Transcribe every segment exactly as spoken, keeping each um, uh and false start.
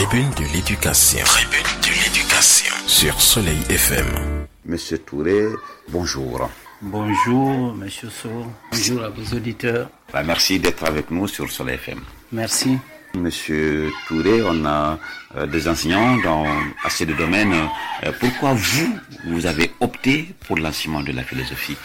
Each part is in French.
Tribune de l'éducation. Tribune de l'éducation. Sur Soleil F M. Monsieur Touré, bonjour. Bonjour, Monsieur Sow. Bonjour à vos auditeurs. Bah, merci d'être avec nous sur Soleil F M. Merci. Monsieur Touré, on a euh, des enseignants dans assez de domaines. Euh, pourquoi vous, vous avez opté pour l'enseignement de la philosophie?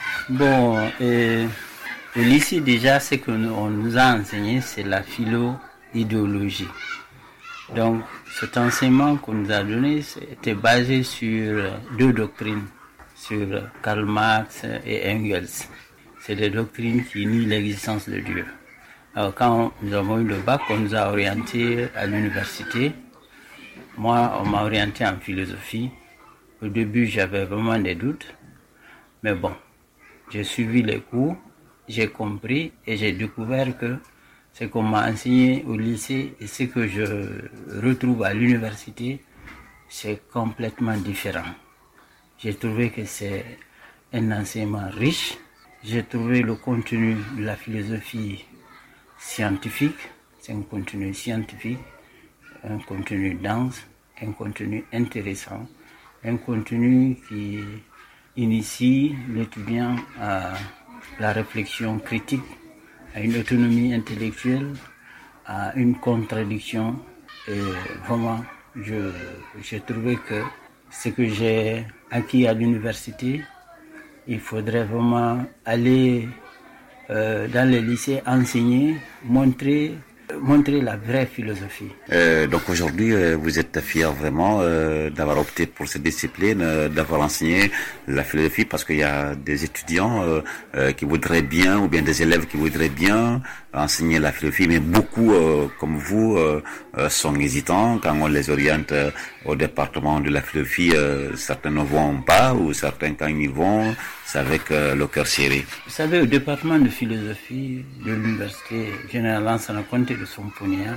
Bon, euh, au lycée déjà, ce que nous, on nous a enseigné, c'est la philo-idéologie. Donc, cet enseignement qu'on nous a donné était basé sur deux doctrines, sur Karl Marx et Engels. C'est des doctrines qui nient l'existence de Dieu. Alors, quand nous avons eu le bac, on nous a orientés à l'université. Moi, on m'a orienté en philosophie. Au début, j'avais vraiment des doutes. Mais bon, j'ai suivi les cours, j'ai compris et j'ai découvert que ce qu'on m'a enseigné au lycée et ce que je retrouve à l'université, c'est complètement différent. J'ai trouvé que c'est un enseignement riche. J'ai trouvé le contenu de la philosophie scientifique. C'est un contenu scientifique, un contenu dense, un contenu intéressant, un contenu qui initie l'étudiant à la réflexion critique, à une autonomie intellectuelle, à une contradiction. Et vraiment, je, j'ai trouvé que ce que j'ai acquis à l'université, il faudrait vraiment aller euh, dans les lycées, enseigner, montrer, montrer la vraie philosophie. Euh, donc aujourd'hui, euh, vous êtes fier vraiment euh, d'avoir opté pour cette discipline, euh, d'avoir enseigné la philosophie, parce qu'il y a des étudiants euh, euh, qui voudraient bien, ou bien des élèves qui voudraient bien enseigner la philosophie, mais beaucoup euh, comme vous euh, euh, sont hésitants quand on les oriente euh, au département de la philosophie. Euh, certains ne vont pas, ou certains quand ils vont, c'est avec euh, le cœur serré. Vous savez, au département de philosophie de l'université générale Lansana Conté de Somponia,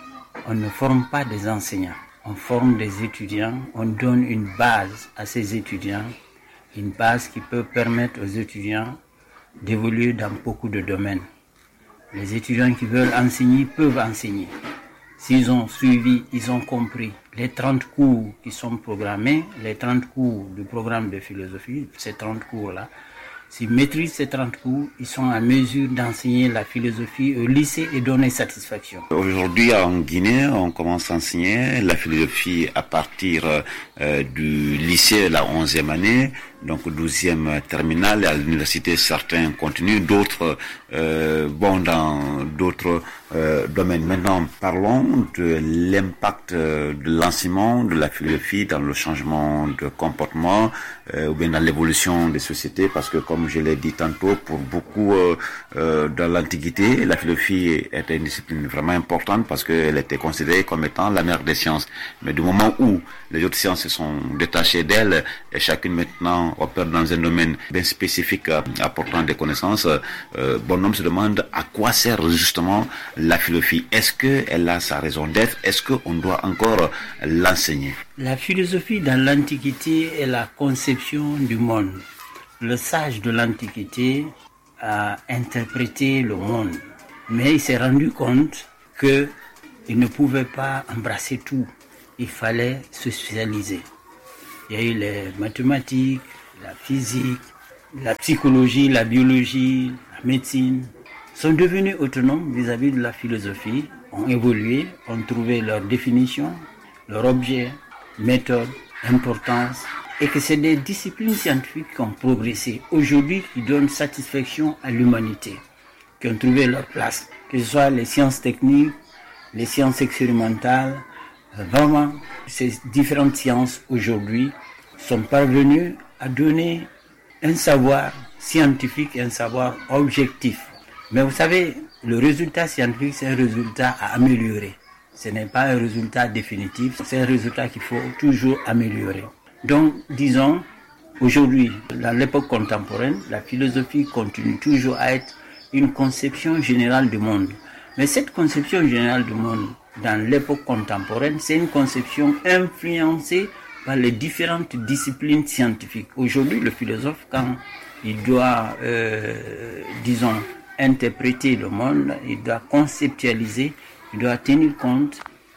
on ne forme pas des enseignants, on forme des étudiants, on donne une base à ces étudiants, une base qui peut permettre aux étudiants d'évoluer dans beaucoup de domaines. Les étudiants qui veulent enseigner peuvent enseigner. S'ils ont suivi, ils ont compris les trente cours qui sont programmés, les trente cours du programme de philosophie, ces trente cours-là, s'ils maîtrisent ces trente cours, ils sont en mesure d'enseigner la philosophie au lycée et donner satisfaction. Aujourd'hui, en Guinée, on commence à enseigner la philosophie à partir euh, du lycée, la onzième année, donc douzième terminale. À l'université, certains continuent, d'autres euh, vont dans d'autres euh, domaines. Maintenant, parlons de l'impact de l'enseignement de la philosophie dans le changement de comportement euh, ou bien dans l'évolution des sociétés, parce que comme je l'ai dit tantôt, pour beaucoup euh, euh, dans l'Antiquité, la philosophie était une discipline vraiment importante parce qu'elle était considérée comme étant la mère des sciences. Mais du moment où les autres sciences se sont détachées d'elle et chacune maintenant opère dans un domaine bien spécifique euh, apportant des connaissances, euh, bon homme se demande à quoi sert justement la philosophie. Est-ce qu'elle a sa raison d'être? Est-ce qu'on doit encore l'enseigner? La philosophie dans l'Antiquité est la conception du monde. Le sage de l'Antiquité a interprété le monde, mais il s'est rendu compte qu'il ne pouvait pas embrasser tout. Il fallait se spécialiser. Il y a eu les mathématiques, la physique, la psychologie, la biologie, la médecine, sont devenus autonomes vis-à-vis de la philosophie, ont évolué, ont trouvé leur définition, leur objet, méthode, importance, et que c'est des disciplines scientifiques qui ont progressé aujourd'hui, qui donnent satisfaction à l'humanité, qui ont trouvé leur place, que ce soit les sciences techniques, les sciences expérimentales. Vraiment, ces différentes sciences aujourd'hui sont parvenues à donner un savoir scientifique, un savoir objectif. Mais vous savez, le résultat scientifique, c'est un résultat à améliorer. Ce n'est pas un résultat définitif, c'est un résultat qu'il faut toujours améliorer. Donc, disons, aujourd'hui, dans l'époque contemporaine, la philosophie continue toujours à être une conception générale du monde. Mais cette conception générale du monde, dans l'époque contemporaine, c'est une conception influencée par les différentes disciplines scientifiques. Aujourd'hui, le philosophe, quand il doit, euh, disons, interpréter le monde, il doit conceptualiser, il doit tenir compte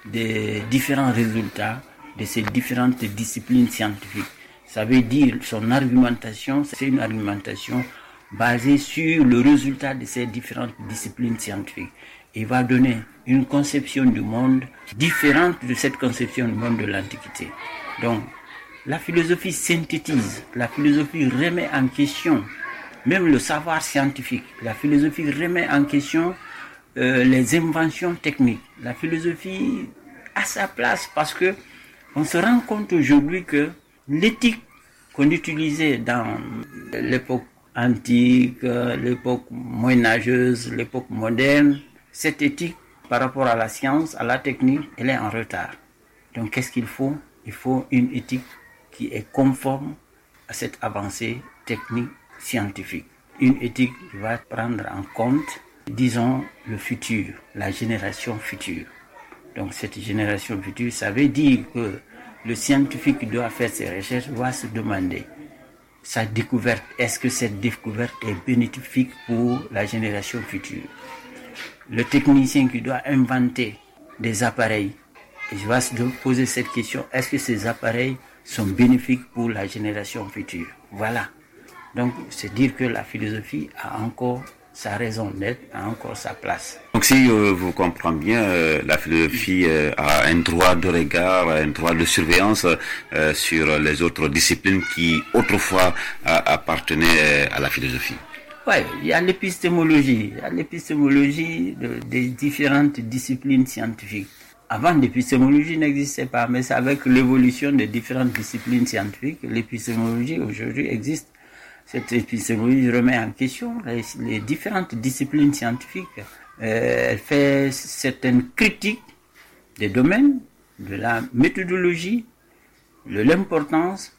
des différents résultats de ces différentes disciplines scientifiques. Ça veut dire son argumentation, c'est une argumentation basée sur le résultat de ces différentes disciplines scientifiques. Il va donner une conception du monde différente de cette conception du monde de l'Antiquité. Donc, la philosophie synthétise, la philosophie remet en question même le savoir scientifique. La philosophie remet en question euh, les inventions techniques. La philosophie a sa place parce que on se rend compte aujourd'hui que l'éthique qu'on utilisait dans l'époque antique, l'époque moyenâgeuse, l'époque moderne, cette éthique par rapport à la science, à la technique, elle est en retard. Donc qu'est-ce qu'il faut? Il faut une éthique qui est conforme à cette avancée technique scientifique. Une éthique qui va prendre en compte, disons, le futur, la génération future. Donc cette génération future, ça veut dire que le scientifique qui doit faire ses recherches va se demander sa découverte, est-ce que cette découverte est bénéfique pour la génération future? Le technicien qui doit inventer des appareils, il va se poser cette question, est-ce que ces appareils sont bénéfiques pour la génération future? Voilà. Donc, c'est dire que la philosophie a encore sa raison d'être, a encore sa place. Donc, si euh, vous comprenez bien, euh, la philosophie euh, a un droit de regard, un droit de surveillance euh, sur les autres disciplines qui, autrefois, euh, appartenaient à la philosophie. Oui, il y a l'épistémologie, il y a l'épistémologie de, des différentes disciplines scientifiques. Avant, l'épistémologie n'existait pas, mais c'est avec l'évolution des différentes disciplines scientifiques, l'épistémologie aujourd'hui existe. Cette épistémologie remet en question les, les différentes disciplines scientifiques. Euh, elle fait certaines critiques des domaines, de la méthodologie, de l'importance,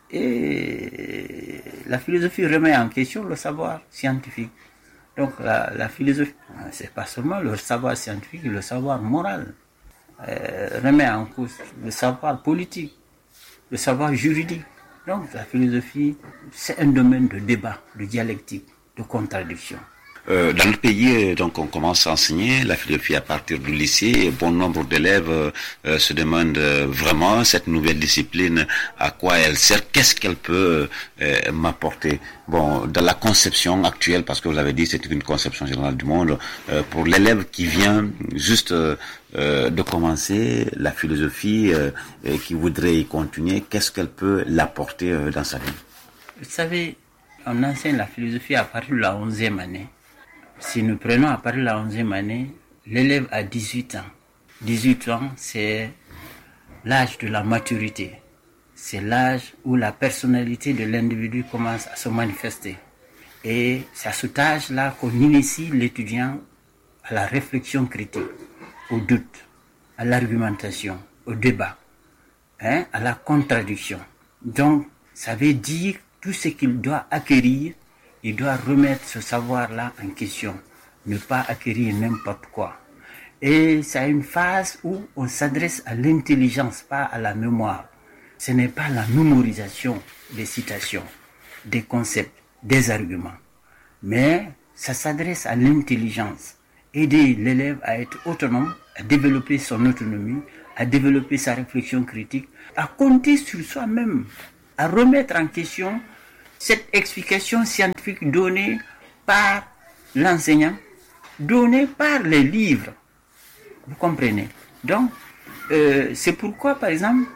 et la philosophie remet en question le savoir scientifique. Donc la, la philosophie, c'est pas seulement le savoir scientifique, le savoir moral. Euh, remet en cause le savoir politique, le savoir juridique. Donc la philosophie, c'est un domaine de débat, de dialectique, de contradiction. Euh, dans le pays, donc, on commence à enseigner la philosophie à partir du lycée. Et bon nombre d'élèves euh, se demandent euh, vraiment cette nouvelle discipline, à quoi elle sert, qu'est-ce qu'elle peut euh, m'apporter. Bon, dans la conception actuelle, parce que vous avez dit c'est une conception générale du monde, euh, pour l'élève qui vient juste euh, euh, de commencer la philosophie euh, et qui voudrait y continuer, qu'est-ce qu'elle peut l'apporter euh, dans sa vie? Vous savez, on enseigne la philosophie à partir de la onzième année. Si nous prenons à partir de la onzième année, l'élève a dix-huit ans. dix-huit ans, c'est l'âge de la maturité. C'est l'âge où la personnalité de l'individu commence à se manifester. Et c'est à cet âge-là qu'on initie l'étudiant à la réflexion critique, au doute, à l'argumentation, au débat, hein, à la contradiction. Donc, ça veut dire tout ce qu'il doit acquérir. Il doit remettre ce savoir-là en question, ne pas acquérir n'importe quoi. Et c'est une phase où on s'adresse à l'intelligence, pas à la mémoire. Ce n'est pas la mémorisation des citations, des concepts, des arguments, mais ça s'adresse à l'intelligence. Aider l'élève à être autonome, à développer son autonomie, à développer sa réflexion critique, à compter sur soi-même, à remettre en question cette explication scientifique donnée par l'enseignant, donnée par les livres. Vous comprenez? Donc, euh, c'est pourquoi, par exemple,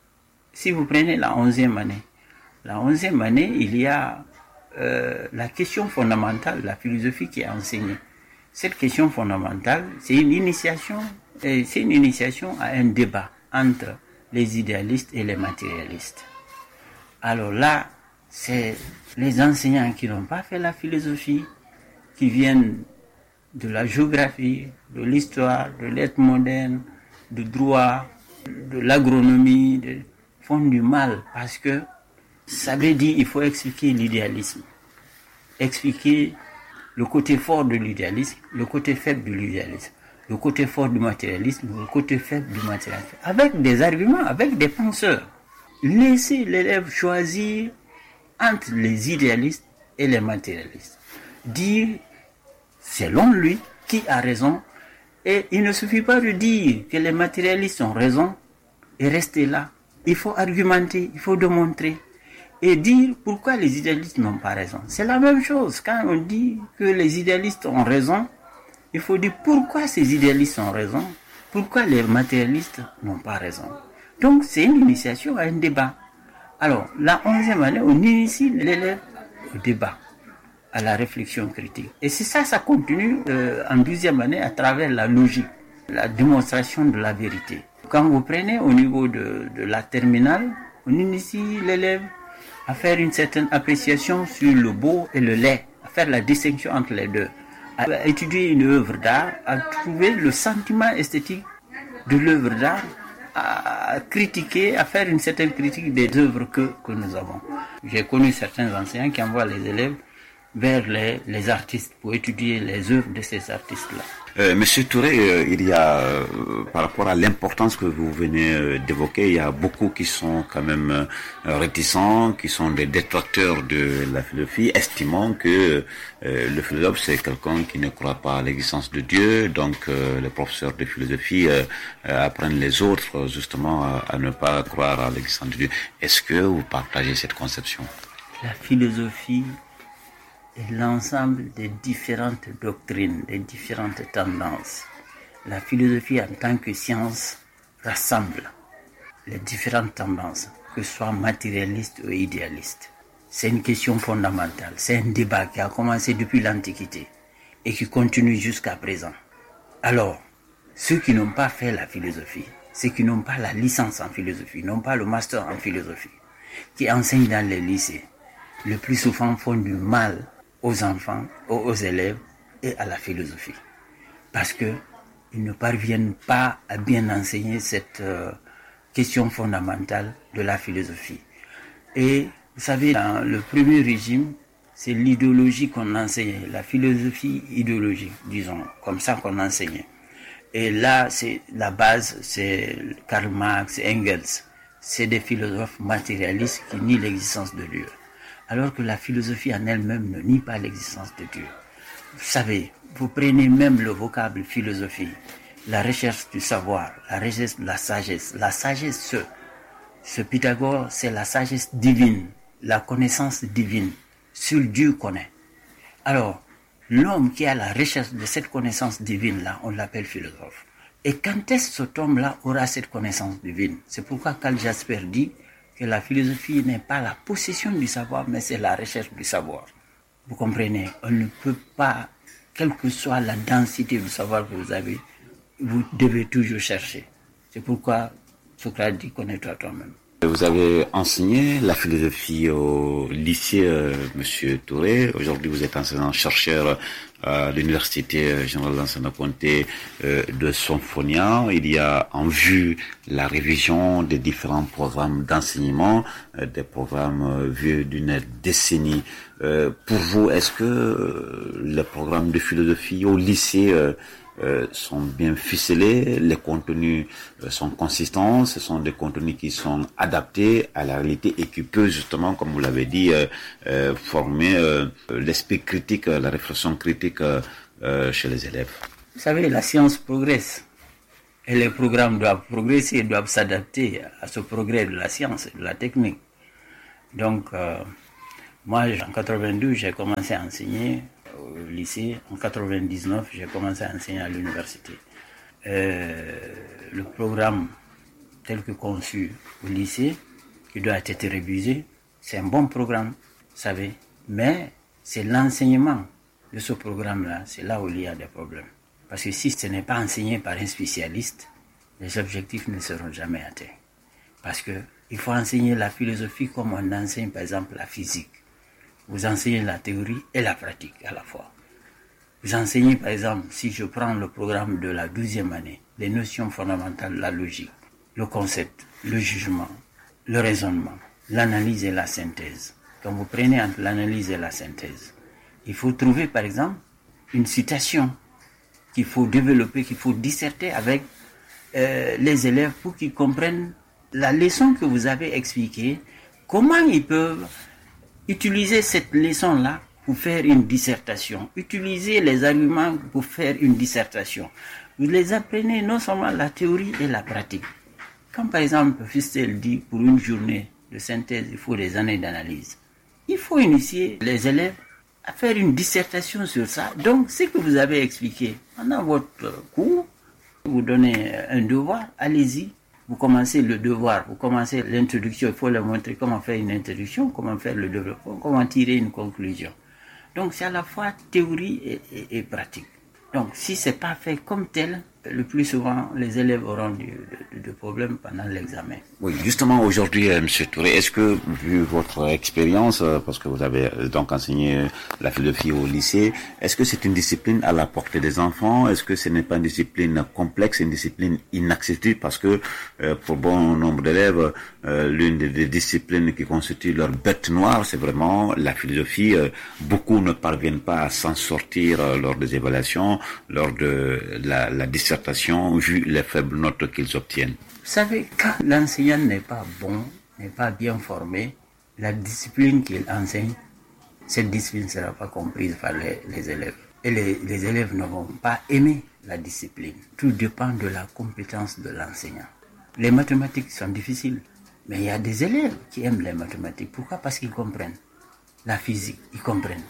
si vous prenez la onzième année, la onzième année, il y a euh, la question fondamentale de la philosophie qui est enseignée. Cette question fondamentale, c'est une initiation, euh, c'est une initiation à un débat entre les idéalistes et les matérialistes. Alors là, c'est les enseignants qui n'ont pas fait la philosophie, qui viennent de la géographie, de l'histoire, de l'être moderne, du droit, de l'agronomie, de, font du mal parce que ça veut dire qu'il faut expliquer l'idéalisme, expliquer le côté fort de l'idéalisme, le côté faible de l'idéalisme, le côté fort du matérialisme, le côté faible du matérialisme, avec des arguments, avec des penseurs. Laissez l'élève choisir entre les idéalistes et les matérialistes. Dire, selon lui, qui a raison Et il ne suffit pas de dire que les matérialistes ont raison et rester là. Il faut argumenter, il faut démontrer et dire pourquoi les idéalistes n'ont pas raison. C'est la même chose. Quand on dit que les idéalistes ont raison, il faut dire pourquoi ces idéalistes ont raison, pourquoi les matérialistes n'ont pas raison. Donc c'est une initiation à un débat. Alors, la onzième année, on initie l'élève au débat, à la réflexion critique. Et c'est ça, ça continue euh, en douzième année à travers la logique, la démonstration de la vérité. Quand vous prenez au niveau de, de la terminale, on initie l'élève à faire une certaine appréciation sur le beau et le laid, à faire la distinction entre les deux, à étudier une œuvre d'art, à trouver le sentiment esthétique de l'œuvre d'art, à critiquer, à faire une certaine critique des œuvres que, que nous avons. J'ai connu certains enseignants qui envoient les élèves vers les, les artistes pour étudier les œuvres de ces artistes-là. Euh, Monsieur Touré, euh, il y a, euh, par rapport à l'importance que vous venez euh, d'évoquer, il y a beaucoup qui sont quand même euh, réticents, qui sont des détracteurs de la philosophie, estimant que euh, le philosophe c'est quelqu'un qui ne croit pas à l'existence de Dieu, donc euh, les professeurs de philosophie euh, euh, apprennent les autres justement à, à ne pas croire à l'existence de Dieu. Est-ce que vous partagez cette conception? La philosophie et l'ensemble des différentes doctrines, des différentes tendances. La philosophie en tant que science rassemble les différentes tendances, que ce soit matérialistes ou idéalistes. C'est une question fondamentale, c'est un débat qui a commencé depuis l'Antiquité et qui continue jusqu'à présent. Alors, ceux qui n'ont pas fait la philosophie, ceux qui n'ont pas la licence en philosophie, n'ont pas le master en philosophie, qui enseignent dans les lycées, le plus souvent font du mal aux enfants, aux élèves et à la philosophie. Parce qu'ils ne parviennent pas à bien enseigner cette euh, question fondamentale de la philosophie. Et vous savez, dans le premier régime, c'est l'idéologie qu'on enseignait, la philosophie idéologique, disons, comme ça qu'on enseignait. Et là, c'est la base, c'est Karl Marx, Engels. C'est des philosophes matérialistes qui nient l'existence de Dieu. Alors que la philosophie en elle-même ne nie pas l'existence de Dieu. Vous savez, vous prenez même le vocable philosophie, la recherche du savoir, la recherche de la sagesse. La sagesse, ce, ce Pythagore, c'est la sagesse divine, la connaissance divine. Seul Dieu connaît. Alors, l'homme qui a la recherche de cette connaissance divine-là, on l'appelle philosophe. Et quand est-ce que cet homme-là aura cette connaissance divine? C'est pourquoi Karl Jasper dit que la philosophie n'est pas la possession du savoir, mais c'est la recherche du savoir. Vous comprenez? On ne peut pas, quelle que soit la densité du savoir que vous avez, vous devez toujours chercher. C'est pourquoi Socrate dit connais-toi toi-même. Vous avez enseigné la philosophie au lycée, euh, Monsieur Touré. Aujourd'hui, vous êtes enseignant-chercheur à l'Université générale d'Ansana-Conté euh, de Sonfonia. Il y a en vue la révision des différents programmes d'enseignement, euh, des programmes euh, vieux d'une décennie. Euh, pour vous, est-ce que euh, les programmes de philosophie au lycée euh, Euh, sont bien ficelés, les contenus euh, sont consistants, ce sont des contenus qui sont adaptés à la réalité et qui peuvent justement, comme vous l'avez dit, euh, euh, former euh, l'esprit critique, la réflexion critique euh, chez les élèves. Vous savez, la science progresse et les programmes doivent progresser et doivent s'adapter à ce progrès de la science et de la technique. Donc, euh, moi, en quatre-vingt-douze, j'ai commencé à enseigner au lycée. En quatre-vingt-dix-neuf, j'ai commencé à enseigner à l'université. Euh, le programme tel que conçu au lycée, qui doit être révisé, c'est un bon programme, vous savez. Mais c'est l'enseignement de ce programme-là, c'est là où il y a des problèmes. Parce que si ce n'est pas enseigné par un spécialiste, les objectifs ne seront jamais atteints. Parce qu'il faut enseigner la philosophie comme on enseigne par exemple la physique. Vous enseignez la théorie et la pratique à la fois. Vous enseignez, par exemple, si je prends le programme de la douzième année, les notions fondamentales, la logique, le concept, le jugement, le raisonnement, l'analyse et la synthèse. Quand vous prenez entre l'analyse et la synthèse, il faut trouver, par exemple, une citation qu'il faut développer, qu'il faut disserter avec euh, les élèves pour qu'ils comprennent la leçon que vous avez expliquée, comment ils peuvent utiliser cette leçon-là pour faire une dissertation. Utiliser les arguments pour faire une dissertation. Vous les apprenez non seulement la théorie et la pratique. Quand par exemple Fustel dit pour une journée de synthèse, il faut des années d'analyse. Il faut initier les élèves à faire une dissertation sur ça. Donc, ce que vous avez expliqué pendant votre cours, vous donnez un devoir, allez-y. Vous commencez le devoir, vous commencez l'introduction, il faut leur montrer comment faire une introduction, comment faire le développement, comment tirer une conclusion. Donc, c'est à la fois théorie et, et, et pratique. Donc, si c'est pas fait comme tel, le plus souvent, les élèves auront du, de, de problèmes pendant l'examen. Oui, justement, aujourd'hui, M. Touré, est-ce que, vu votre expérience, parce que vous avez donc enseigné la philosophie au lycée, est-ce que c'est une discipline à la portée des enfants? Est-ce que ce n'est pas une discipline complexe, une discipline inaccessible? Parce que, euh, pour bon nombre d'élèves, euh, l'une des, des disciplines qui constitue leur bête noire, c'est vraiment la philosophie. Euh, beaucoup ne parviennent pas à s'en sortir euh, lors des évaluations, lors de la, la discipline, vu les faibles notes qu'ils obtiennent. Vous savez, quand l'enseignant n'est pas bon, n'est pas bien formé, la discipline qu'il enseigne, cette discipline ne sera pas comprise par les, les élèves. Et les, les élèves ne vont pas aimer la discipline. Tout dépend de la compétence de l'enseignant. Les mathématiques sont difficiles, mais il y a des élèves qui aiment les mathématiques. Pourquoi? Parce qu'ils comprennent. La physique, ils comprennent.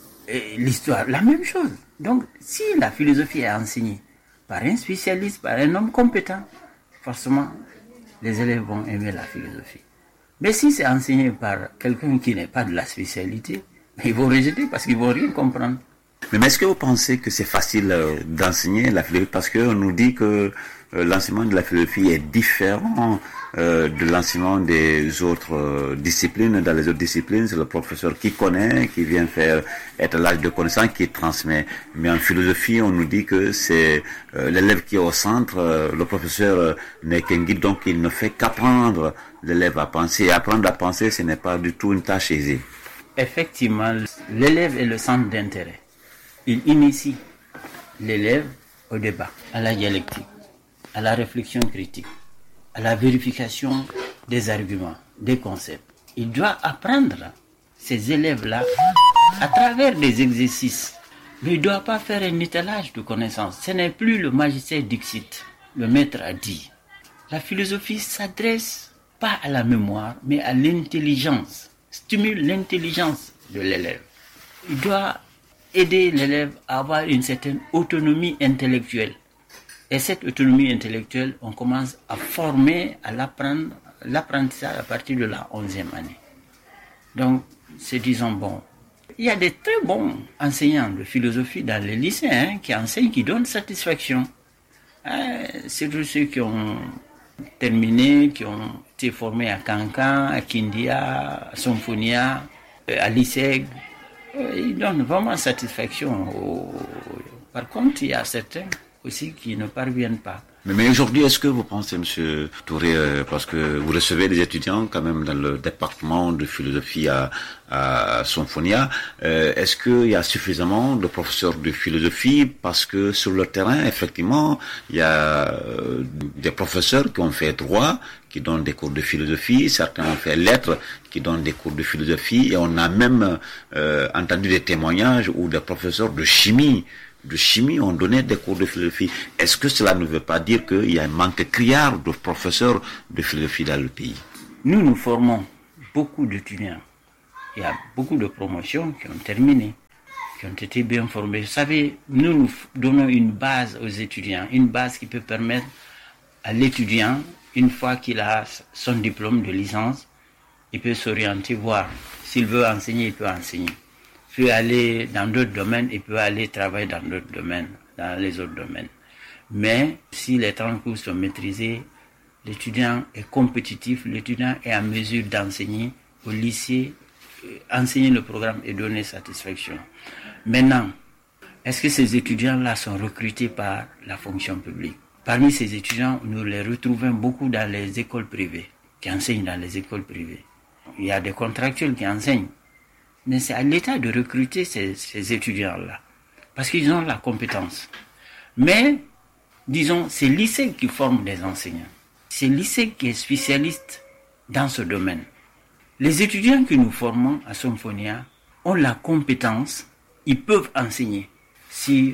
Et l'histoire, la même chose. Donc, si la philosophie est enseignée par un spécialiste, par un homme compétent, forcément, les élèves vont aimer la philosophie. Mais si c'est enseigné par quelqu'un qui n'est pas de la spécialité, ils vont rejeter parce qu'ils ne vont rien comprendre. Mais est-ce que vous pensez que c'est facile d'enseigner la philosophie? Parce qu'on nous dit que l'enseignement de la philosophie est différent euh, de l'enseignement des autres euh, disciplines. Dans les autres disciplines, c'est le professeur qui connaît, qui vient faire étalage de connaissances, qui transmet. Mais en philosophie, on nous dit que c'est euh, l'élève qui est au centre, euh, le professeur euh, n'est qu'un guide, donc il ne fait qu'apprendre l'élève à penser. Et apprendre à penser, ce n'est pas du tout une tâche aisée. Effectivement, l'élève est le centre d'intérêt. Il initie l'élève au débat, à la dialectique, à la réflexion critique, à la vérification des arguments, des concepts. Il doit apprendre ces élèves-là à travers des exercices. Mais il ne doit pas faire un étalage de connaissances. Ce n'est plus le magistère dixit, le maître a dit. La philosophie s'adresse pas à la mémoire, mais à l'intelligence, stimule l'intelligence de l'élève. Il doit aider l'élève à avoir une certaine autonomie intellectuelle. Et cette autonomie intellectuelle, on commence à former, à l'apprendre, l'apprentissage à partir de la onzième année. Donc, c'est disons bon. Il y a des très bons enseignants de philosophie dans les lycées hein, qui enseignent, qui donnent satisfaction. Hein, c'est tous ceux qui ont terminé, qui ont été formés à Cancan, à Kindia, à Symphonia, à l'I S E G. Ils donnent vraiment satisfaction. Au... Par contre, il y a certains aussi qui ne parviennent pas. Mais, mais aujourd'hui, est-ce que vous pensez, M. Touré, euh, parce que vous recevez des étudiants quand même dans le département de philosophie à, à Symphonia, euh, est-ce qu'il y a suffisamment de professeurs de philosophie? Parce que sur le terrain, effectivement, il y a euh, des professeurs qui ont fait droit, qui donnent des cours de philosophie, certains ont fait lettres, qui donnent des cours de philosophie, et on a même euh, entendu des témoignages où des professeurs de chimie de chimie ont donné des cours de philosophie. Est-ce que cela ne veut pas dire qu'il y a un manque criard de professeurs de philosophie dans le pays? Nous, nous formons beaucoup d'étudiants. Il y a beaucoup de promotions qui ont terminé, qui ont été bien formés. Vous savez, nous, nous donnons une base aux étudiants, une base qui peut permettre à l'étudiant, une fois qu'il a son diplôme de licence, il peut s'orienter, voir. S'il veut enseigner, il peut enseigner. Il peut aller dans d'autres domaines, il peut aller travailler dans d'autres domaines, dans les autres domaines. Mais si les trente cours sont maîtrisés, l'étudiant est compétitif, l'étudiant est en mesure d'enseigner au lycée, enseigner le programme et donner satisfaction. Maintenant, est-ce que ces étudiants-là sont recrutés par la fonction publique? Parmi ces étudiants, nous les retrouvons beaucoup dans les écoles privées, qui enseignent dans les écoles privées. Il y a des contractuels qui enseignent. Mais c'est à l'État de recruter ces, ces étudiants-là, parce qu'ils ont la compétence. Mais, disons, c'est l'I S E G qui forme des enseignants. C'est l'I S E G qui est spécialiste dans ce domaine. Les étudiants que nous formons à Symphonia ont la compétence, ils peuvent enseigner. Si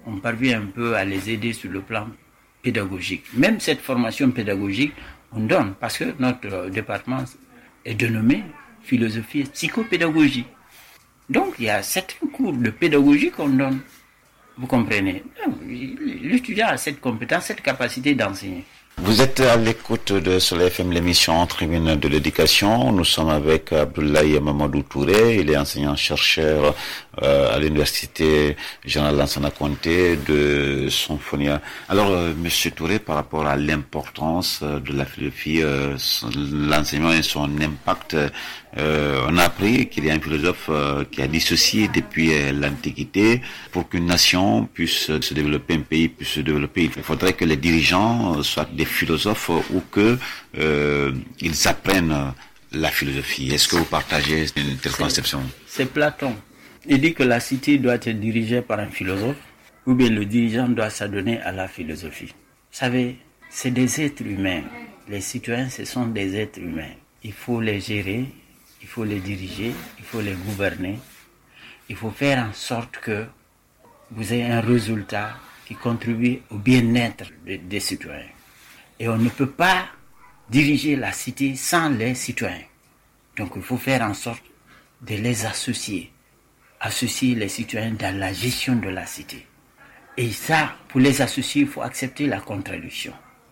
on parvient un peu à les aider sur le plan pédagogique. Même cette formation pédagogique, on donne, parce que notre département est dénommé philosophie et psychopédagogie. Donc, il y a certains cours de pédagogie qu'on donne. Vous comprenez? L'étudiant a cette compétence, cette capacité d'enseigner. Vous êtes à l'écoute de Soleil F M, l'émission Tribune de l'éducation. Nous sommes avec Abdoulaye Mamadou Touré. Il est enseignant-chercheur euh, à l'université Générale Lansana Conté de Sonfonia. Alors, euh, Monsieur Touré, par rapport à l'importance de la philosophie, euh, l'enseignement et son impact, euh, on a appris qu'il y a un philosophe euh, qui a dissocié depuis euh, l'Antiquité. Pour qu'une nation puisse se développer, un pays puisse se développer, il faudrait que les dirigeants soient des philosophes ou que euh, ils apprennent la philosophie. Est-ce que vous partagez une telle c'est, conception? C'est Platon. Il dit que la cité doit être dirigée par un philosophe, ou bien le dirigeant doit s'adonner à la philosophie. Vous savez, c'est des êtres humains. Les citoyens, ce sont des êtres humains. Il faut les gérer, il faut les diriger, il faut les gouverner. Il faut faire en sorte que vous ayez un résultat qui contribue au bien-être des, des citoyens. Et on ne peut pas diriger la cité sans les citoyens. Donc il faut faire en sorte de les associer. Associer les citoyens dans la gestion de la cité. Et ça, pour les associer, il faut accepter la contradiction.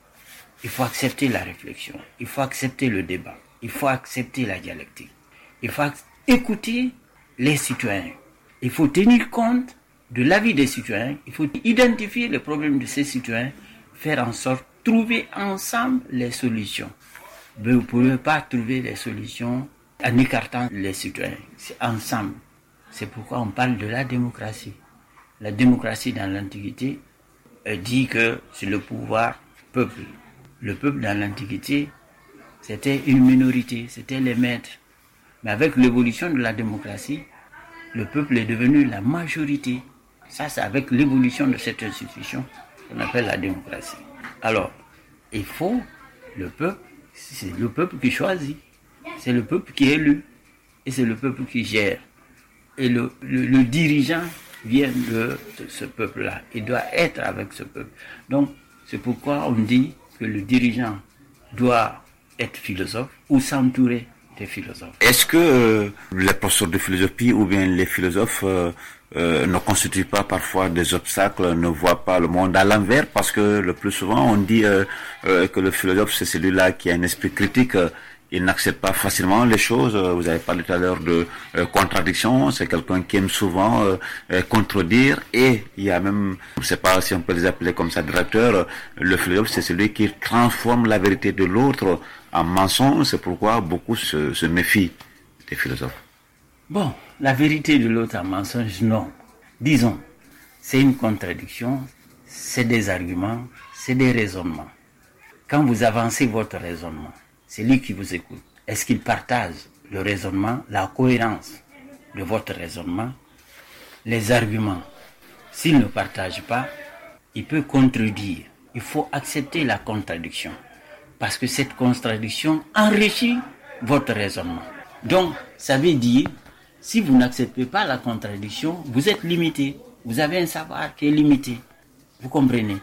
Il faut accepter la réflexion. Il faut accepter le débat. Il faut accepter la dialectique. Il faut écouter les citoyens. Il faut tenir compte de l'avis des citoyens. Il faut identifier les problèmes de ces citoyens, faire en sorte de trouver ensemble les solutions. Mais vous ne pouvez pas trouver les solutions en écartant les citoyens. C'est ensemble. C'est pourquoi on parle de la démocratie. La démocratie dans l'Antiquité dit que c'est le pouvoir peuple. Le peuple dans l'Antiquité, c'était une minorité, c'était les maîtres. Mais avec l'évolution de la démocratie, le peuple est devenu la majorité. Ça, c'est avec l'évolution de cette institution qu'on appelle la démocratie. Alors, il faut le peuple, c'est le peuple qui choisit, c'est le peuple qui est élu, et c'est le peuple qui gère. Et le, le, le dirigeant vient de ce peuple-là, il doit être avec ce peuple. Donc, c'est pourquoi on dit que le dirigeant doit être philosophe ou s'entourer des philosophes. Est-ce que euh, les professeurs de philosophie ou bien les philosophes euh, euh, ne constituent pas parfois des obstacles, ne voient pas le monde à l'envers? Parce que le plus souvent on dit euh, euh, que le philosophe c'est celui-là qui a un esprit critique, euh, il n'accepte pas facilement les choses. Vous avez parlé tout à l'heure de euh, contradiction, c'est quelqu'un qui aime souvent euh, euh, contredire, et il y a même, je ne sais pas si on peut les appeler comme ça, directeur, le philosophe c'est celui qui transforme la vérité de l'autre en mensonge. C'est pourquoi beaucoup se, se méfient des philosophes. Bon, la vérité de l'autre en mensonge, non. Disons, c'est une contradiction, c'est des arguments, c'est des raisonnements. Quand vous avancez votre raisonnement, c'est lui qui vous écoute. Est-ce qu'il partage le raisonnement, la cohérence de votre raisonnement, les arguments? S'il ne partage pas, il peut contredire. Il faut accepter la contradiction. Parce que cette contradiction enrichit votre raisonnement. Donc, ça veut dire, si vous n'acceptez pas la contradiction, vous êtes limité. Vous avez un savoir qui est limité. Vous comprenez?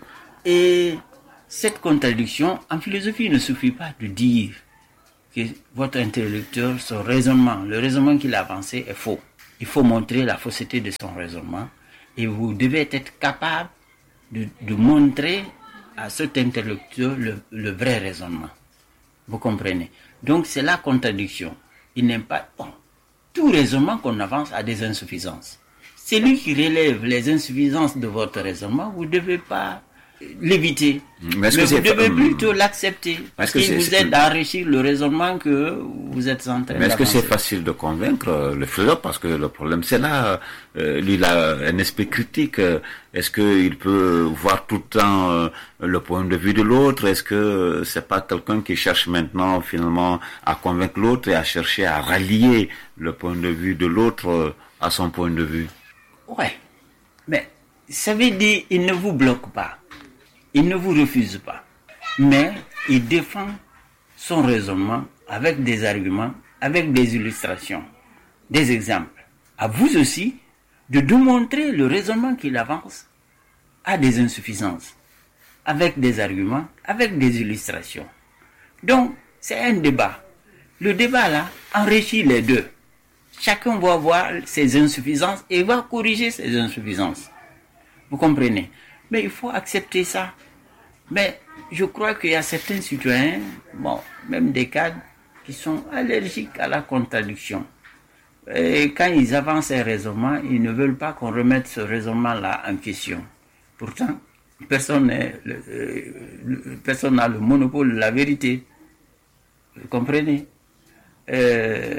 Et cette contradiction, en philosophie, il ne suffit pas de dire que votre interlocuteur, son raisonnement, le raisonnement qu'il a avancé est faux. Il faut montrer la fausseté de son raisonnement et vous devez être capable de, de montrer à cet interlocuteur le, le vrai raisonnement. Vous comprenez? Donc c'est la contradiction. Il n'aime pas... Bon, tout raisonnement qu'on avance a des insuffisances. C'est lui qui relève les insuffisances de votre raisonnement, vous ne devez pas l'éviter. Mais, Mais vous devez fa... plutôt l'accepter. Parce que qu'il vous aide à enrichir le raisonnement que vous êtes en train Mais est-ce que c'est facile de convaincre le philosophe? Parce que le problème c'est là, euh, lui il a un esprit critique. Est-ce qu'il peut voir tout le temps euh, le point de vue de l'autre? Est-ce que c'est pas quelqu'un qui cherche maintenant finalement à convaincre l'autre et à chercher à rallier le point de vue de l'autre euh, à son point de vue? Ouais, mais ça veut dire il ne vous bloque pas. Il ne vous refuse pas, mais il défend son raisonnement avec des arguments, avec des illustrations, des exemples. À vous aussi de démontrer le raisonnement qu'il avance a des insuffisances, avec des arguments, avec des illustrations. Donc, c'est un débat. Le débat là enrichit les deux. Chacun va voir ses insuffisances et va corriger ses insuffisances. Vous comprenez? Mais il faut accepter ça. Mais je crois qu'il y a certains citoyens, bon, même des cadres, qui sont allergiques à la contradiction. Et quand ils avancent un raisonnement, ils ne veulent pas qu'on remette ce raisonnement-là en question. Pourtant, personne n'est, euh, personne n'a le monopole de la vérité. Vous comprenez? euh,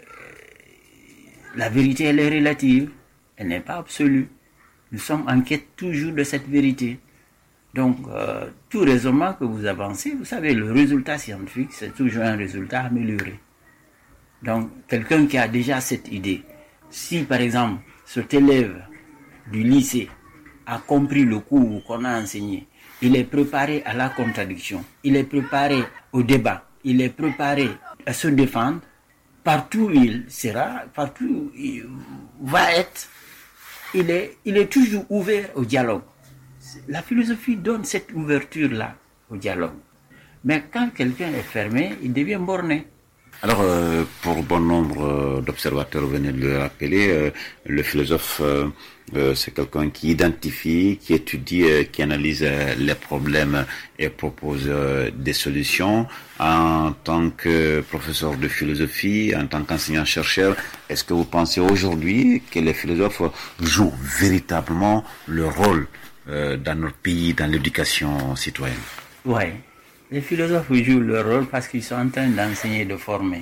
La vérité, elle est relative. Elle n'est pas absolue. Nous sommes en quête toujours de cette vérité. Donc, euh, tout raisonnement que vous avancez, vous savez, le résultat scientifique, c'est toujours un résultat amélioré. Donc, quelqu'un qui a déjà cette idée, si par exemple, cet élève du lycée a compris le cours qu'on a enseigné, il est préparé à la contradiction, il est préparé au débat, il est préparé à se défendre, partout où il sera, partout où il va être, il est, il est toujours ouvert au dialogue. La philosophie donne cette ouverture-là au dialogue. Mais quand quelqu'un est fermé, il devient borné. Alors, euh, pour bon nombre d'observateurs, vous venez de le rappeler, euh, le philosophe, euh, euh, c'est quelqu'un qui identifie, qui étudie, euh, qui analyse euh, les problèmes et propose euh, des solutions. En tant que professeur de philosophie, en tant qu'enseignant-chercheur, est-ce que vous pensez aujourd'hui que les philosophes jouent véritablement leur rôle euh, dans notre pays, dans l'éducation citoyenne? Oui. Les philosophes jouent leur rôle parce qu'ils sont en train d'enseigner, de former.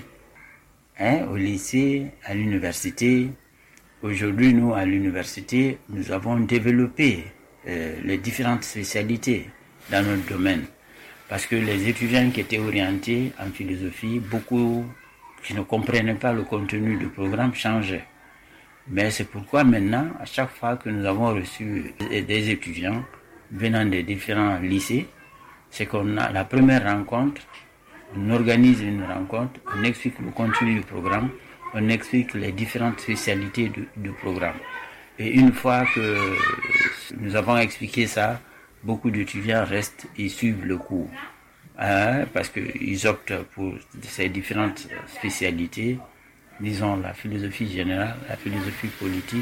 Hein, au lycée, à l'université. Aujourd'hui, nous, à l'université, nous avons développé euh, les différentes spécialités dans notre domaine. Parce que les étudiants qui étaient orientés en philosophie, beaucoup qui ne comprenaient pas le contenu du programme changeaient. Mais c'est pourquoi maintenant, à chaque fois que nous avons reçu des étudiants venant des différents lycées, c'est qu'on a la première rencontre, on organise une rencontre, on explique le contenu du programme, on explique les différentes spécialités du, du programme. Et une fois que nous avons expliqué ça, beaucoup d'étudiants restent et suivent le cours. Hein, parce qu'ils optent pour ces différentes spécialités, disons la philosophie générale, la philosophie politique,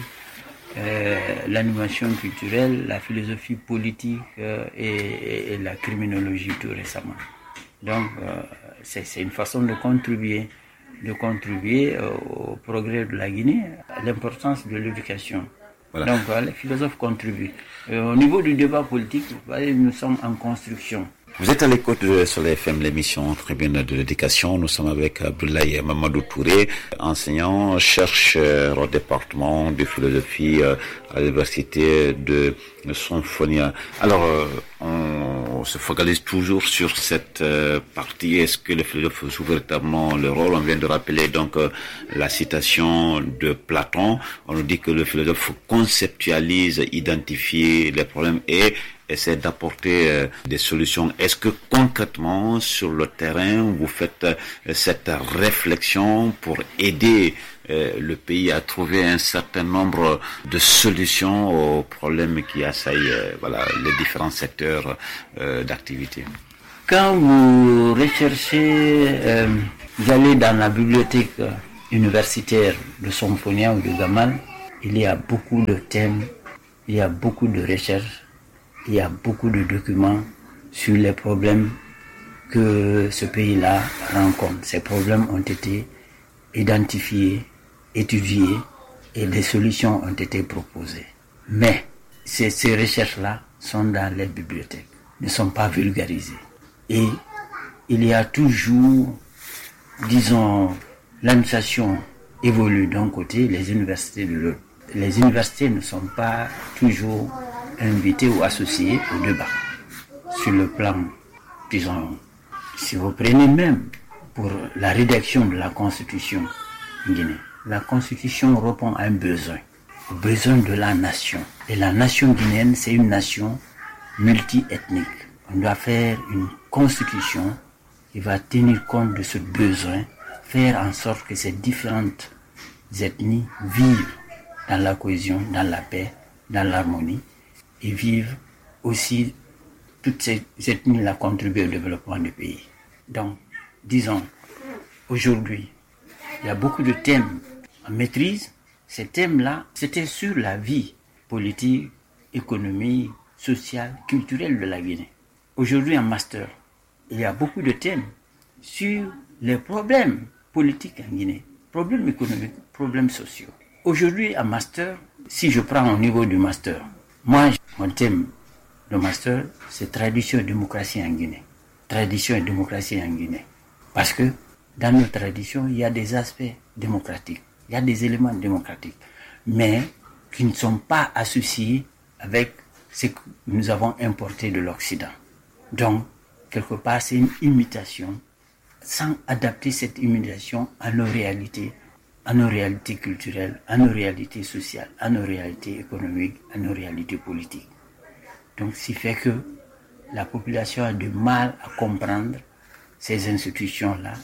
Euh, l'animation culturelle, la philosophie politique euh, et, et, et la criminologie tout récemment. Donc, euh, c'est, c'est une façon de contribuer, de contribuer au, au progrès de la Guinée, à l'importance de l'éducation. Voilà. Donc, euh, les philosophes contribuent. Euh, au niveau du débat politique, vous voyez, nous sommes en construction. Vous êtes à l'écoute de Soleil F M, l'émission Tribune de l'éducation. Nous sommes avec Abdoulaye Mamadou Touré, enseignant, chercheur au département de philosophie à l'université de Sonfonia. Alors, on se focalise toujours sur cette partie. Est-ce que les philosophes jouent véritablement le rôle? On vient de rappeler donc la citation de Platon. On nous dit que le philosophe conceptualise, identifie les problèmes et essaie d'apporter euh, des solutions. Est-ce que concrètement, sur le terrain, vous faites euh, cette réflexion pour aider euh, le pays à trouver un certain nombre de solutions aux problèmes qui assaillent euh, voilà, les différents secteurs euh, d'activité? Quand vous recherchez, euh, vous allez dans la bibliothèque universitaire de Sonfonia ou de Gamal, il y a beaucoup de thèmes, il y a beaucoup de recherches, il y a beaucoup de documents sur les problèmes que ce pays-là rencontre. Ces problèmes ont été identifiés, étudiés et des solutions ont été proposées. Mais ces, ces recherches-là sont dans les bibliothèques, ne sont pas vulgarisées. Et il y a toujours, disons, l'administration évolue d'un côté, les universités de l'autre. Les universités ne sont pas toujours invités ou associés au débat. Sur le plan, disons, si vous prenez même pour la rédaction de la Constitution guinéenne, la Constitution répond à un besoin, au besoin de la nation. Et la nation guinéenne, c'est une nation multi-ethnique. On doit faire une Constitution qui va tenir compte de ce besoin, faire en sorte que ces différentes ethnies vivent dans la cohésion, dans la paix, dans l'harmonie, et vivent aussi toutes ces ethnies-là contribuent au développement du pays. Donc, disons, aujourd'hui, il y a beaucoup de thèmes en maîtrise. Ces thèmes-là, c'était sur la vie politique, économique, sociale, culturelle de la Guinée. Aujourd'hui, en master, il y a beaucoup de thèmes sur les problèmes politiques en Guinée, problèmes économiques, problèmes sociaux. Aujourd'hui, en master, si je prends au niveau du master, moi, mon thème de master, c'est tradition et démocratie en Guinée. Tradition et démocratie en Guinée. Parce que dans nos traditions, il y a des aspects démocratiques, il y a des éléments démocratiques, mais qui ne sont pas associés avec ce que nous avons importé de l'Occident. Donc, quelque part, c'est une imitation, sans adapter cette imitation à nos réalités, à nos réalités culturelles, à nos réalités sociales, à nos réalités économiques, à nos réalités politiques. Donc, ce qui fait que la population a du mal à comprendre ces institutions-là,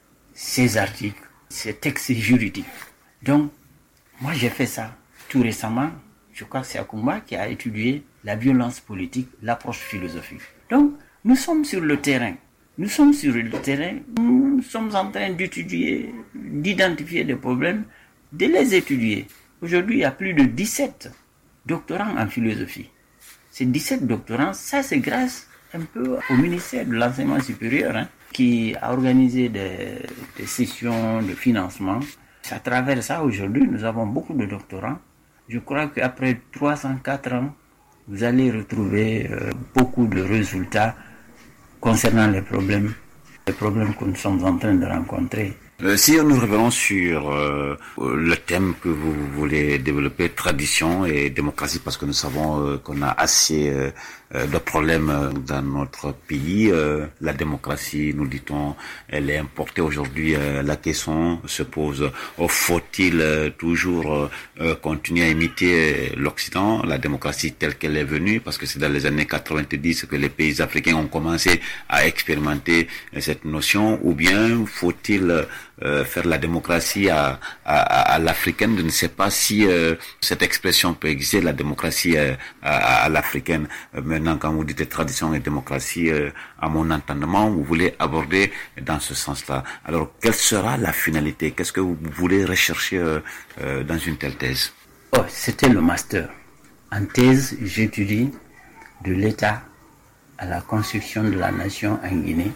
ces articles, ces textes juridiques. Donc, moi j'ai fait ça tout récemment. Je crois que c'est Akumba qui a étudié la violence politique, l'approche philosophique. Donc, nous sommes sur le terrain. Nous sommes sur le terrain, nous sommes en train d'étudier, d'identifier des problèmes, de les étudier. Aujourd'hui, il y a plus de dix-sept doctorants en philosophie. Ces dix-sept doctorants, ça c'est grâce un peu au ministère de l'enseignement supérieur, hein, qui a organisé des, des sessions de financement. À travers ça, aujourd'hui, nous avons beaucoup de doctorants. Je crois qu'après trois cent quatre ans, vous allez retrouver euh, beaucoup de résultats concernant les problèmes, les problèmes que nous sommes en train de rencontrer. Euh, si nous revenons sur euh, le thème que vous voulez développer, tradition et démocratie, parce que nous savons euh, qu'on a assez euh, de problèmes dans notre pays. Euh, la démocratie, nous dit-on, elle est importée aujourd'hui. Euh, la question se pose, oh, faut-il euh, toujours euh, continuer à imiter l'Occident, la démocratie telle qu'elle est venue, parce que c'est dans les années quatre-vingt-dix que les pays africains ont commencé à expérimenter cette notion, ou bien faut-il Euh, faire la démocratie à, à, à l'africaine. Je ne sais pas si euh, cette expression peut exister, la démocratie euh, à, à l'africaine. Euh, maintenant, quand vous dites tradition et démocratie, euh, à mon entendement, vous voulez aborder dans ce sens-là. Alors, quelle sera la finalité? Qu'est-ce que vous voulez rechercher euh, euh, dans une telle thèse? Oh, c'était le master. En thèse, j'étudie de l'État à la construction de la nation en Guinée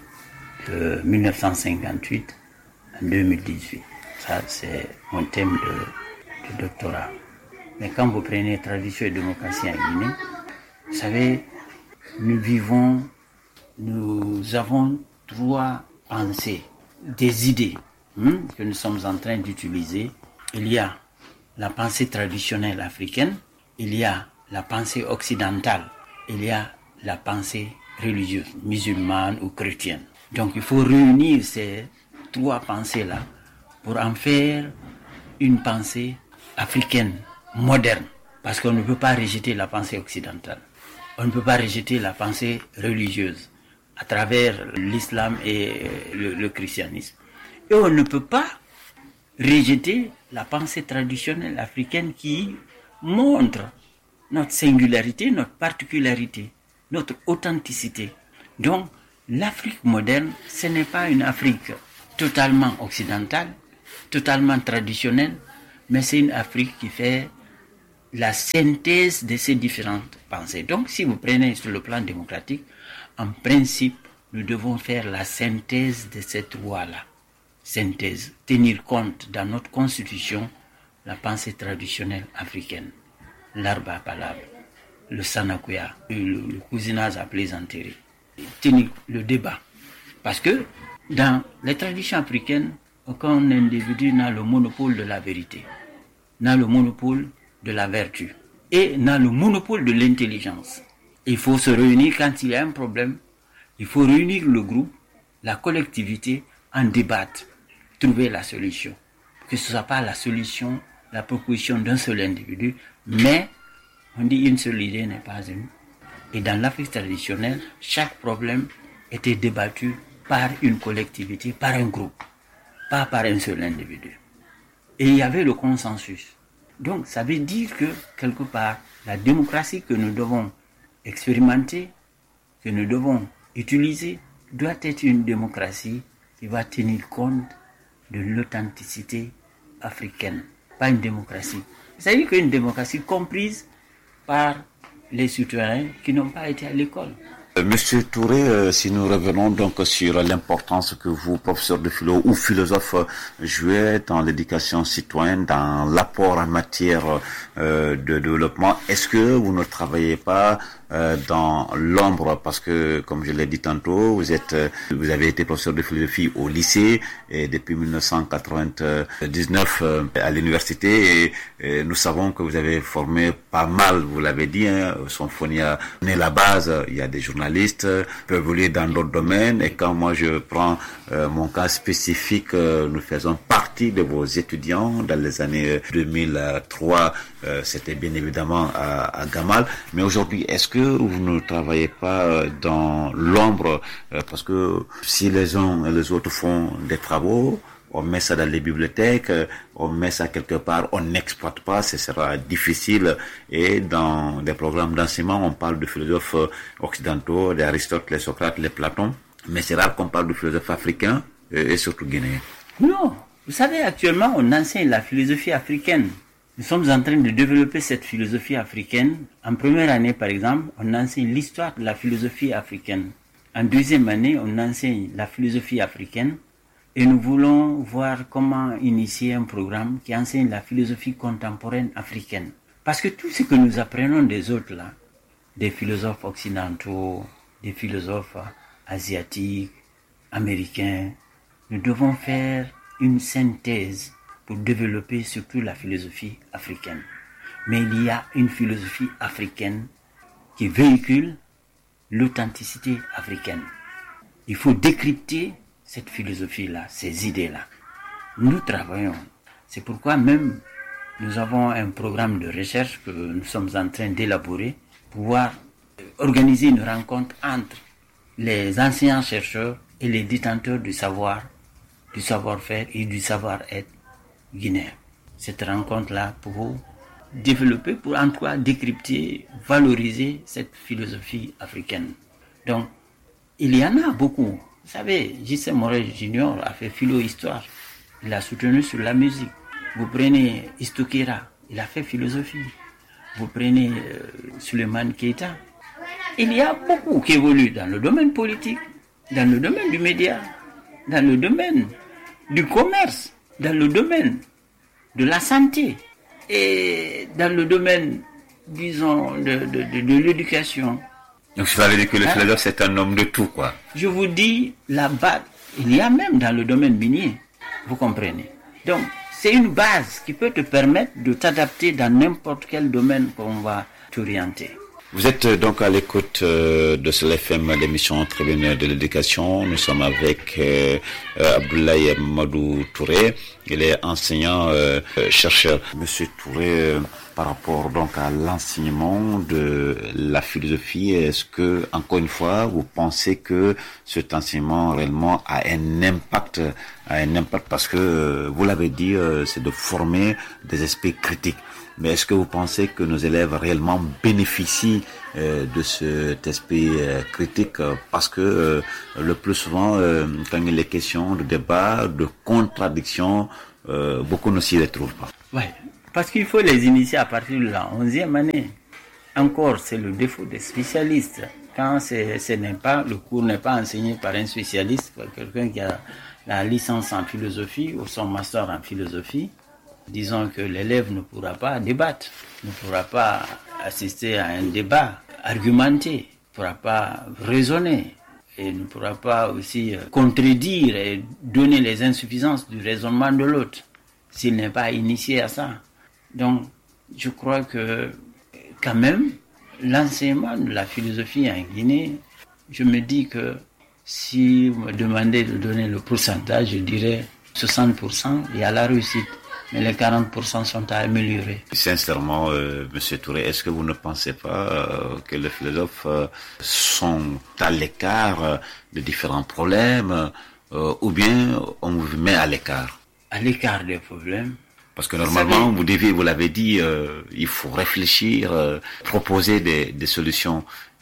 de mille neuf cent cinquante-huit en deux mille dix-huit. Ça, c'est mon thème de, de doctorat. Mais quand vous prenez tradition et démocratie en Guinée, vous savez, nous vivons, nous avons trois pensées, des idées hein, que nous sommes en train d'utiliser. Il y a la pensée traditionnelle africaine, il y a la pensée occidentale, il y a la pensée religieuse, musulmane ou chrétienne. Donc il faut réunir ces trois pensées-là pour en faire une pensée africaine, moderne. Parce qu'on ne peut pas rejeter la pensée occidentale. On ne peut pas rejeter la pensée religieuse à travers l'islam et le, le christianisme. Et on ne peut pas rejeter la pensée traditionnelle africaine qui montre notre singularité, notre particularité, notre authenticité. Donc, l'Afrique moderne, ce n'est pas une Afrique totalement occidentale, totalement traditionnelle, mais c'est une Afrique qui fait la synthèse de ces différentes pensées. Donc, si vous prenez sur le plan démocratique, en principe, nous devons faire la synthèse de cette loi-là. Synthèse, tenir compte dans notre constitution la pensée traditionnelle africaine, l'arbre à palabre, le sanakuya, le, le cousinage à plaisanterie, tenir le débat. Parce que dans les traditions africaines, aucun individu n'a le monopole de la vérité, n'a le monopole de la vertu et n'a le monopole de l'intelligence. Il faut se réunir quand il y a un problème, il faut réunir le groupe, la collectivité, en débattre, trouver la solution. Que ce ne soit pas la solution, la proposition d'un seul individu, mais on dit une seule idée n'est pas une. Et dans l'Afrique traditionnelle, chaque problème était débattu par une collectivité, par un groupe, pas par un seul individu. Et il y avait le consensus. Donc, ça veut dire que, quelque part, la démocratie que nous devons expérimentée, que nous devons utiliser, doit être une démocratie qui va tenir compte de l'authenticité africaine, pas une démocratie. C'est-à-dire qu'une démocratie comprise par les citoyens qui n'ont pas été à l'école. Monsieur Touré, euh, si nous revenons donc sur l'importance que vous, professeur de philo ou philosophe, jouez dans l'éducation citoyenne, dans l'apport en matière euh, de développement, est-ce que vous ne travaillez pas euh, dans l'ombre, parce que, comme je l'ai dit tantôt, vous êtes, vous avez été professeur de philosophie au lycée et depuis dix-neuf cent quatre-vingt-dix-neuf euh, à l'université, et, et nous savons que vous avez formé pas mal, vous l'avez dit, hein, Symphonia n'est la base, il y a des journalistes peuvent évoluer dans d'autres domaines, et quand moi je prends euh, mon cas spécifique, euh, nous faisons partie de vos étudiants dans les années deux mille trois, euh, c'était bien évidemment à, à Gamal, mais aujourd'hui est-ce que vous ne travaillez pas dans l'ombre, euh, parce que si les uns et les autres font des travaux, on met ça dans les bibliothèques, on met ça quelque part, on n'exploite pas, ce sera difficile. Et dans des programmes d'enseignement, on parle de philosophes occidentaux, d'Aristote, les Socrate, les Platon, mais c'est rare qu'on parle de philosophes africains et surtout guinéens. Non, vous savez, actuellement, on enseigne la philosophie africaine. Nous sommes en train de développer cette philosophie africaine. En première année, par exemple, on enseigne l'histoire de la philosophie africaine. En deuxième année, on enseigne la philosophie africaine. Et nous voulons voir comment initier un programme qui enseigne la philosophie contemporaine africaine. Parce que tout ce que nous apprenons des autres là, des philosophes occidentaux, des philosophes asiatiques, américains, nous devons faire une synthèse pour développer surtout la philosophie africaine. Mais il y a une philosophie africaine qui véhicule l'authenticité africaine. Il faut décrypter cette philosophie-là, ces idées-là. Nous travaillons. C'est pourquoi même nous avons un programme de recherche que nous sommes en train d'élaborer pour pouvoir organiser une rencontre entre les enseignants-chercheurs et les détenteurs du savoir, du savoir-faire et du savoir-être guinéen. Cette rencontre-là pour développer, pour en tout cas décrypter, valoriser cette philosophie africaine. Donc, il y en a beaucoup. Vous savez, J C Morel Junior a fait philo-histoire. Il a soutenu sur la musique. Vous prenez Istokera, il a fait philosophie. Vous prenez euh, Suleiman Keita. Il y a beaucoup qui évoluent dans le domaine politique, dans le domaine du média, dans le domaine du commerce, dans le domaine de la santé et dans le domaine, disons, de, de, de, de l'éducation. Donc ça veut dire que le philosophe, c'est un homme de tout, quoi. Je vous dis, là-bas, il y a même dans le domaine minier, vous comprenez. Donc, c'est une base qui peut te permettre de t'adapter dans n'importe quel domaine qu'on va t'orienter. Vous êtes donc à l'écoute euh, de ce F M, l'émission Tribune de l'éducation. Nous sommes avec euh, Abdoulaye Madou Touré. Il est enseignant euh, chercheur. Monsieur Touré, euh, par rapport donc à l'enseignement de la philosophie, est-ce que, encore une fois, vous pensez que cet enseignement réellement a un impact, a un impact parce que, euh, vous l'avez dit, euh, c'est de former des esprits critiques. Mais est-ce que vous pensez que nos élèves réellement bénéficient euh, de cet esprit euh, critique euh, parce que euh, le plus souvent, euh, quand il est question de débat, de contradiction, euh, beaucoup ne s'y retrouvent pas. Oui, parce qu'il faut les initier à partir de la onzième année. Encore, c'est le défaut des spécialistes. Quand c'est, ce n'est pas, le cours n'est pas enseigné par un spécialiste, par quelqu'un qui a la licence en philosophie ou son master en philosophie, disons que l'élève ne pourra pas débattre, ne pourra pas assister à un débat argumenté, ne pourra pas raisonner et ne pourra pas aussi contredire et donner les insuffisances du raisonnement de l'autre s'il n'est pas initié à ça. Donc, je crois que quand même, l'enseignement de la philosophie en Guinée, je me dis que si vous me demandez de donner le pourcentage, je dirais soixante pour cent, il y a la réussite. Mais les quarante pour cent sont à améliorer. Sincèrement, euh, Monsieur Touré, est-ce que vous ne pensez pas euh, que les philosophes euh, sont à l'écart euh, de différents problèmes euh, ou bien on vous met à l'écart? À l'écart des problèmes. Parce que normalement, vous devez, vous l'avez dit, euh, il faut réfléchir, euh, proposer des, des solutions.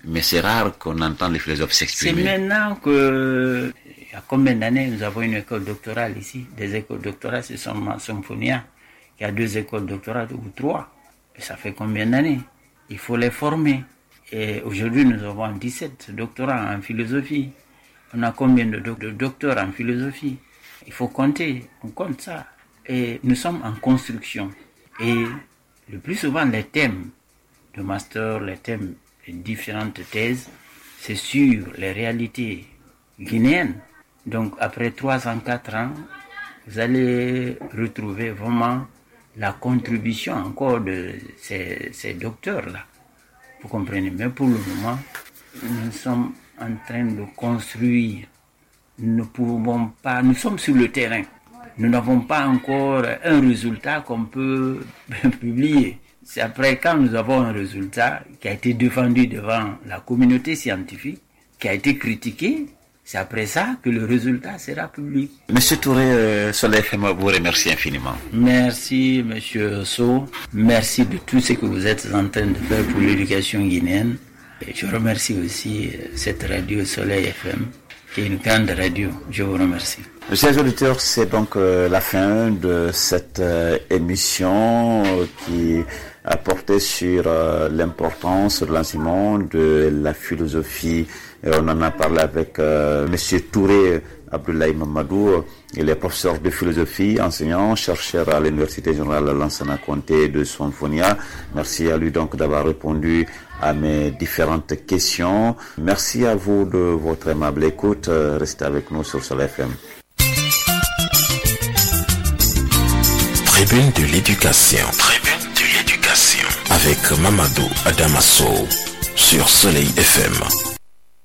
mais c'est rare qu'on entende les philosophes s'exprimer. C'est maintenant que, il y a combien d'années nous avons une école doctorale ici, des écoles doctorales, c'est seulement Symphonia, il y a deux écoles doctorales ou trois, et ça fait combien d'années? Il faut les former. Et aujourd'hui, nous avons dix-sept doctorats en philosophie. On a combien de, doc- de docteurs en philosophie? Il faut compter, on compte ça. Et nous sommes en construction. Et le plus souvent, les thèmes de master, les thèmes de différentes thèses, c'est sur les réalités guinéennes. Donc, après trois cent quatre ans, vous allez retrouver vraiment la contribution encore de ces, ces docteurs-là. Vous comprenez? Mais pour le moment, nous sommes en train de construire. Nous ne pouvons pas, nous sommes sur le terrain. Nous n'avons pas encore un résultat qu'on peut publier. C'est après quand nous avons un résultat qui a été défendu devant la communauté scientifique, qui a été critiqué, c'est après ça que le résultat sera public. Monsieur Touré, euh, Soleil F M vous remercie infiniment. Merci, Monsieur So. Merci de tout ce que vous êtes en train de faire pour l'éducation guinéenne. Et je remercie aussi cette radio Soleil F M, qui est une grande radio. Je vous remercie. Chers auditeurs, c'est donc euh, la fin de cette euh, émission euh, qui a porté sur euh, l'importance de l'enseignement de la philosophie. Et on en a parlé avec euh, Monsieur Touré Abdoulaye Mamadou. Il est professeur de philosophie, enseignant, chercheur à l'Université générale Lansana Conté de Symphonia. Merci à lui donc d'avoir répondu à mes différentes questions. Merci à vous de votre aimable écoute. Restez avec nous sur Soleil F M. Tribune de l'éducation. Tribune de l'éducation. Avec Mamadou Adamasso sur Soleil F M.